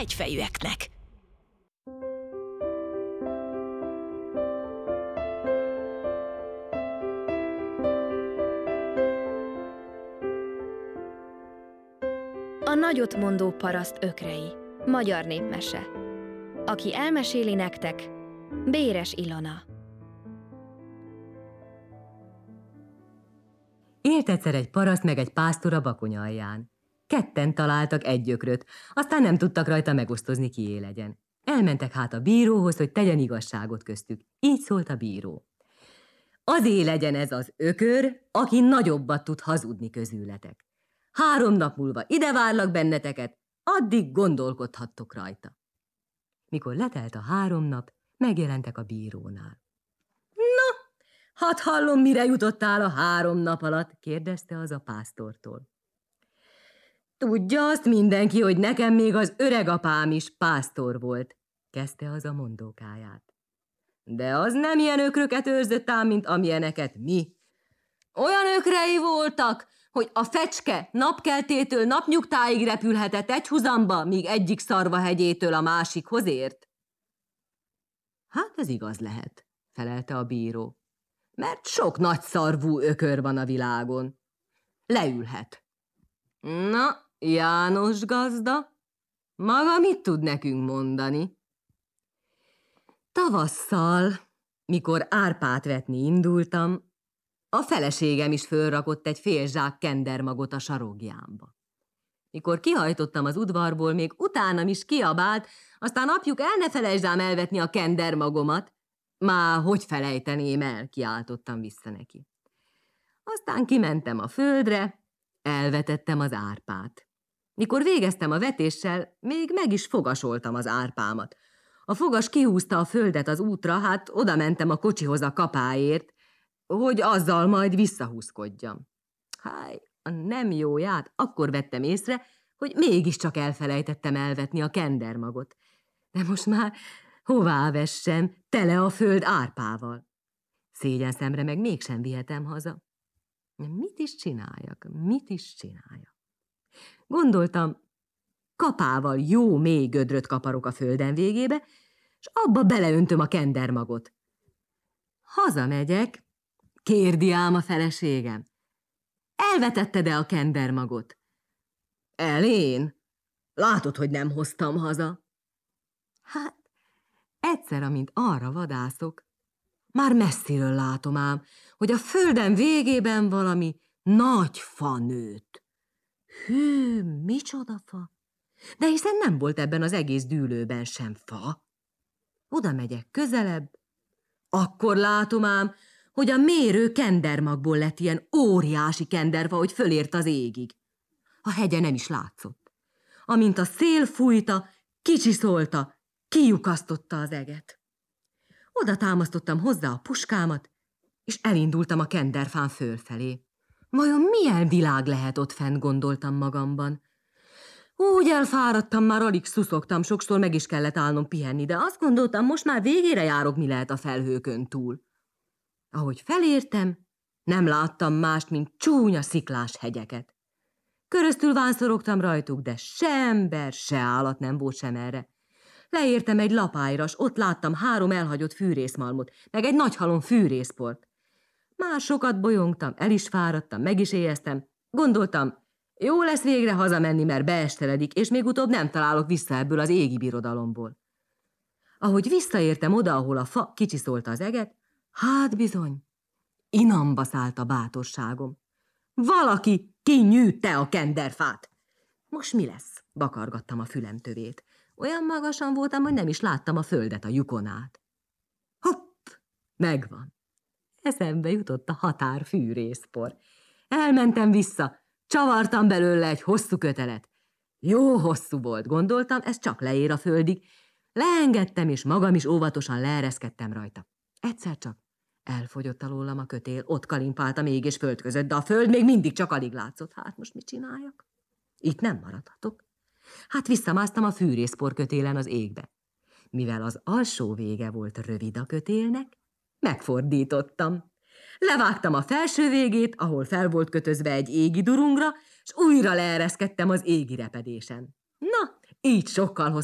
hegyfejűeknek. A nagyotmondó paraszt ökrei. Magyar népmese. Aki elmeséli nektek, Béres Ilona. Élt egyszer egy paraszt meg egy pásztor a Bakony alján. Ketten találtak egy ökröt, aztán nem tudtak rajta megosztozni, kié legyen. Elmentek hát a bíróhoz, hogy tegyen igazságot köztük. Így szólt a bíró. Azé legyen ez az ökör, aki nagyobbat tud hazudni közületek. 3 nap múlva ide várlak benneteket, addig gondolkodhattok rajta. Mikor letelt a 3 nap, megjelentek a bírónál. Na, hadd hallom, mire jutottál a 3 nap alatt, kérdezte az a pásztortól. Tudja azt mindenki, hogy nekem még az öregapám is pásztor volt, kezdte az a mondókáját. De az nem ilyen ökröket őrzött ám, mint amilyeneket mi. Olyan ökrei voltak, hogy a fecske napkeltétől napnyugtáig repülhetett egyhuzamba, míg egyik szarvahegyétől a másikhoz ért. Hát ez igaz lehet, felelte a bíró, mert sok nagyszarvú ökör van a világon. Leülhet. Na, János gazda, maga mit tud nekünk mondani? Tavasszal, mikor árpát vetni indultam, a feleségem is fölrakott egy fél zsák kendermagot a sarokjámba. Mikor kihajtottam az udvarból, még utánam is kiabált, aztán apjuk el ne felejtsd ám elvetni a kendermagomat. Már hogy felejteném el, kiáltottam vissza neki. Aztán kimentem a földre, elvetettem az árpát. Mikor végeztem a vetéssel, még meg is fogasoltam az árpámat. A fogas kihúzta a földet az útra, hát oda mentem a kocsihoz a kapáért, hogy azzal majd visszahúzkodjam. Háj, a nem jóját, akkor vettem észre, hogy mégiscsak elfelejtettem elvetni a kendermagot. De most már hová vessem, tele a föld árpával. Szégyen szemre meg mégsem vihetem haza. Mit is csináljak, Gondoltam, kapával jó mély gödröt kaparok a földem végébe, és abba beleöntöm a kendermagot. Hazamegyek, kérdi ám a feleségem. Elvetetted-e a kendermagot? Én? Látod, hogy nem hoztam haza. Hát, egyszer, amint arra vadászok, már messziről látom ám, hogy a földem végében valami nagy fa nőtt. Hű, micsoda fa? De hiszen nem volt ebben az egész dűlőben sem fa. Oda megyek közelebb, akkor látom ám, hogy a mérő kendermagból lett ilyen óriási kenderfa, hogy fölért az égig. A hegye nem is látszott. Amint a szél fújta, kicsiszolta, kilyukasztotta az eget. Oda támasztottam hozzá a puskámat, és elindultam a kenderfán fölfelé. Vajon milyen világ lehet ott fent, gondoltam magamban. Úgy elfáradtam, már alig szuszogtam, sokszor meg is kellett állnom pihenni, de azt gondoltam, most már végére járok, mi lehet a felhőkön túl. Ahogy felértem, nem láttam mást, mint csúnya sziklás hegyeket. Köröztül vánszorogtam rajtuk, de se ember, se állat nem volt sem erre. Leértem egy lapályra, s ott láttam 3 elhagyott fűrészmalmot, meg egy nagy halom fűrészport. Már sokat bolyongtam, el is fáradtam, meg is éheztem. Gondoltam, jó lesz végre hazamenni, mert beesteledik, és még utóbb nem találok vissza ebből az égi birodalomból. Ahogy visszaértem oda, ahol a fa kicsiszolta az eget, hát bizony, inamba szállt a bátorságom. Valaki kinyűtte a kenderfát. Most mi lesz? Bakargattam a fülem tövét. Olyan magasan voltam, hogy nem is láttam a földet a lyukon át. Hopp! Megvan. Eszembe jutott a határ fűrészpor. Elmentem vissza, csavartam belőle egy hosszú kötelet. Jó hosszú volt, gondoltam, ez csak leér a földig. Leengedtem, és magam is óvatosan leereszkedtem rajta. Egyszer csak elfogyott alólam a kötél, ott kalimpáltam ég és föld között, de a föld még mindig csak alig látszott. Hát most mit csináljak? Itt nem maradhatok. Hát visszamásztam a fűrészpor kötélen az égbe. Mivel az alsó vége volt rövid a kötélnek, megfordítottam. Levágtam a felső végét, ahol fel volt kötözve egy égi durungra, és újra leereszkedtem az égi repedésen. Na, így sokkal